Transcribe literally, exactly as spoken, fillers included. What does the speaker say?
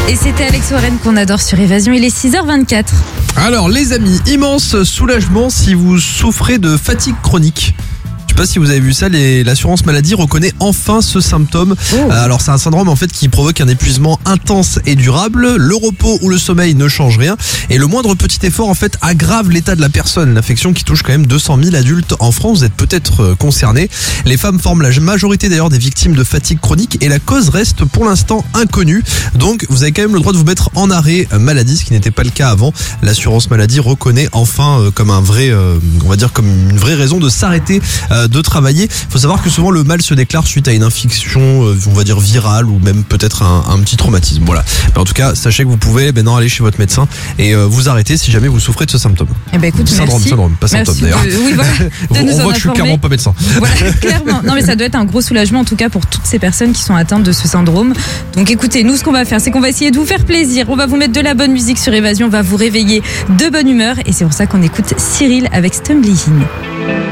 Et c'était Alex Warren qu'on adore sur Évasion, il est six heures vingt-quatre. Alors les amis, immense soulagement si vous souffrez de fatigue chronique. Je sais pas si vous avez vu ça, les, l'assurance maladie reconnaît enfin ce symptôme. Oh. Euh, alors c'est un syndrome en fait qui provoque un épuisement intense et durable. Le repos ou le sommeil ne change rien et le moindre petit effort en fait aggrave l'état de la personne. L'affection qui touche quand même deux cent mille adultes en France, vous êtes peut-être concernés. Les femmes forment la majorité d'ailleurs des victimes de fatigue chronique et la cause reste pour l'instant inconnue. Donc vous avez quand même le droit de vous mettre en arrêt maladie, ce qui n'était pas le cas avant. L'assurance maladie reconnaît enfin euh, comme un vrai, euh, on va dire comme une vraie raison de s'arrêter euh, de travailler. Il faut savoir que souvent le mal se déclare suite à une infection, on va dire virale ou même peut-être un, un petit traumatisme. Voilà. Mais en tout cas, sachez que vous pouvez maintenant aller chez votre médecin et euh, vous arrêter si jamais vous souffrez de ce symptôme. Eh ben écoute, syndrome, merci. syndrome, pas symptôme d'ailleurs. De, oui, voilà, de on voit que je suis clairement pas médecin. Voilà, clairement. Non mais ça doit être un gros soulagement en tout cas pour toutes ces personnes qui sont atteintes de ce syndrome. Donc écoutez, nous ce qu'on va faire, c'est qu'on va essayer de vous faire plaisir. On va vous mettre de la bonne musique sur Évasion, on va vous réveiller de bonne humeur et c'est pour ça qu'on écoute Cyril avec Stumbling.